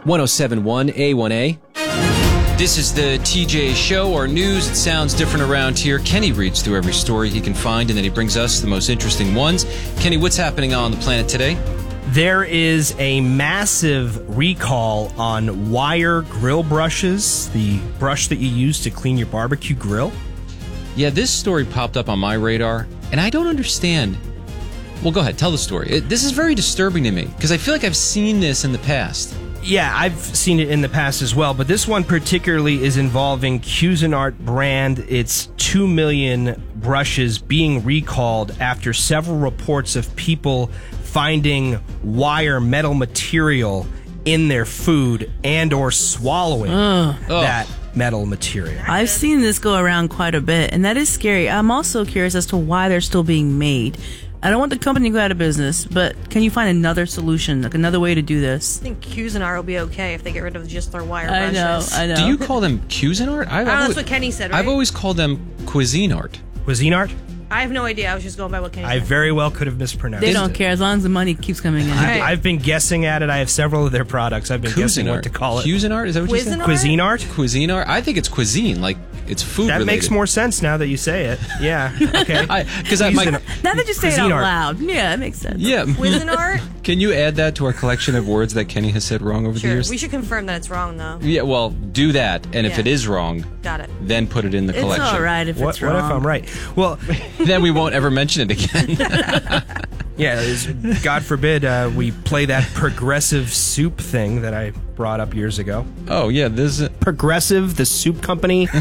1071 A1A. This is the TJ Show, our news. It sounds different around here. Kenny reads through every story he can find, and then he brings us the most interesting ones. Kenny, what's happening on the planet today? There is a massive recall on wire grill brushes, the brush that you use to clean your barbecue grill. Yeah, this story popped up on my radar, and I don't understand. Well, go ahead, tell the story. This is very disturbing to me, because I feel like I've seen this in the past. Yeah, I've seen it in the past as well, but this one particularly is involving Cuisinart brand. It's 2 million brushes being recalled after several reports of people finding wire metal material in their food and or swallowing that metal material. I've seen this go around quite a bit, and that is scary. I'm also curious as to why they're still being made. I don't want the company to go out of business, but can you find another solution, like another way to do this? I think Cuisinart will be okay if they get rid of just their wire brushes. I know. Do you call them Cuisinart? That's what Kenny said, right? I've always called them Cuisinart. Cuisinart? I have no idea. I was just going by what Kenny I said. very well could have mispronounced They it. don't care as long as the money keeps coming in. Right. I've been guessing at it. I have several of their products. I've been guessing what to call it. Cuisinart? Is that what you said? Cuisinart? Cuisinart? Cuisinart? I think it's cuisine, like it's food That related. makes more sense now that you say it. Yeah. Okay. Because I might. Now that you say it out Cuisinart. loud, yeah, it makes sense. Yeah. Cuisinart? Can you add that to our collection of words that Kenny has said wrong over the Sure. years? We should confirm that it's wrong, though. Yeah, well, do that, and if Yeah. it is wrong, Got it. then put it in the It's collection. all right if What it's if wrong. I'm right? Well, Then we won't ever mention it again. yeah, God forbid we play that Progressive soup thing that I brought up years ago. Oh, yeah, this is... Progressive, the soup company,